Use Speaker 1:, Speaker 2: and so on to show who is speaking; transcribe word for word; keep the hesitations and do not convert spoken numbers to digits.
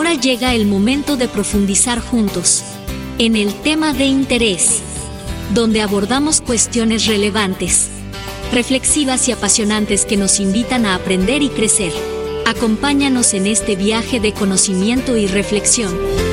Speaker 1: Ahora llega el momento de profundizar juntos en el tema de interés, donde abordamos cuestiones relevantes, reflexivas y apasionantes que nos invitan a aprender y crecer. Acompáñanos en este viaje de conocimiento y reflexión.